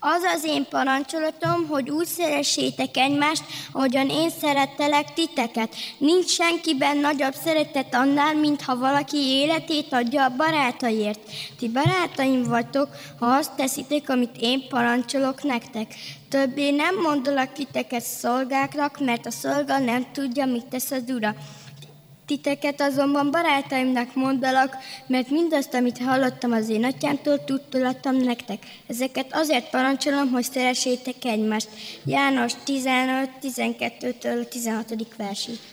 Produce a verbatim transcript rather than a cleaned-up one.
Az az én parancsolatom, hogy úgy szeressétek egymást, ahogyan én szerettelek titeket. Nincs senkiben nagyobb szeretet annál, mintha valaki életét adja a barátaiért. Ti barátaim vagytok, ha azt teszitek, amit én parancsolok nektek. Többé nem mondolak titeket szolgáknak, mert a szolga nem tudja, mit tesz az ura. Titeket azonban barátaimnak mondalak, mert mindazt, amit hallottam az én atyámtól, tudtolattam nektek. Ezeket azért parancsolom, hogy szeressétek egymást. János tizenöt tizenkettőtől tizenhatodik versig.